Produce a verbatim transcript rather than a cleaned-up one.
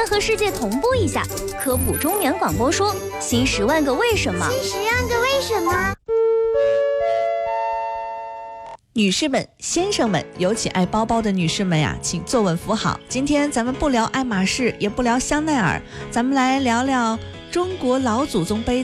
天和世界同步一下，科普中原广播说新十万个为什么。 新十万个为什么。 女士们、先生们，尤其爱包包的女士们呀，请坐稳扶好。今天咱们不聊爱马仕，也不聊香奈儿，咱们来聊聊中国老祖宗杯